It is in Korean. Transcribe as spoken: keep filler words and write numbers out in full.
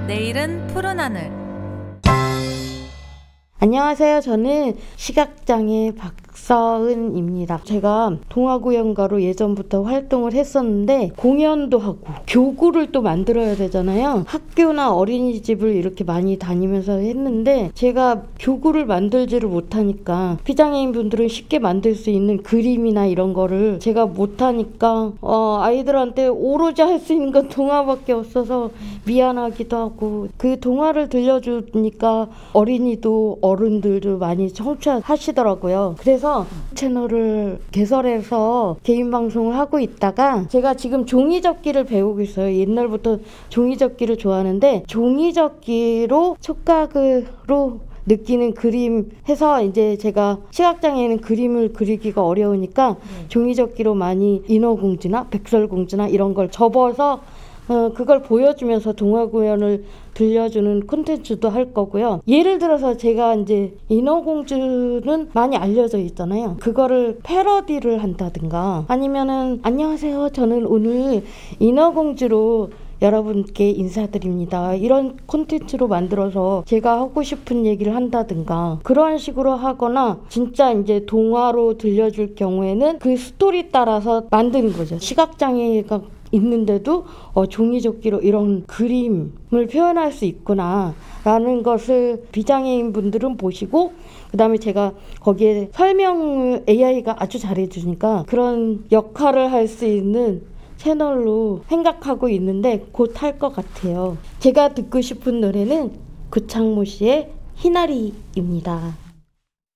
내일은 푸른 하늘. 안녕하세요. 저는 시각장애 박서은입니다. 제가 동화구연가로 예전부터 활동을 했었는데 공연도 하고 교구를 또 만들어야 되잖아요. 학교나 어린이집을 이렇게 많이 다니면서 했는데 제가 교구를 만들지를 못하니까 비장애인 분들은 쉽게 만들 수 있는 그림이나 이런 거를 제가 못하니까 어, 아이들한테 오로지 할 수 있는 건 동화밖에 없어서 미안하기도 하고, 그 동화를 들려주니까 어린이도 어른들도 많이 청취하시더라고요. 그래서 채널을 개설해서 개인 방송을 하고 있다가 제가 지금 종이접기를 배우고 있어요. 옛날부터 종이접기를 좋아하는데 종이접기로 촉각으로 느끼는 그림 해서 이제 제가 시각장애인은 그림을 그리기가 어려우니까 네. 종이접기로 많이 인어공주나 백설공주나 이런 걸 접어서 어, 그걸 보여주면서 동화구연을 들려주는 콘텐츠도 할 거고요. 예를 들어서 제가 이제 인어공주는 많이 알려져 있잖아요. 그거를 패러디를 한다든가 아니면은 안녕하세요. 저는 오늘 인어공주로 여러분께 인사드립니다. 이런 콘텐츠로 만들어서 제가 하고 싶은 얘기를 한다든가 그런 식으로 하거나 진짜 이제 동화로 들려줄 경우에는 그 스토리 따라서 만드는 거죠. 시각장애가 있는데도 어, 종이접기로 이런 그림을 표현할 수 있구나 라는 것을 비장애인 분들은 보시고, 그 다음에 제가 거기에 설명을 에이아이가 아주 잘해주니까 그런 역할을 할 수 있는 채널로 생각하고 있는데 곧 할 것 같아요. 제가 듣고 싶은 노래는 구창모 씨의 희나리입니다.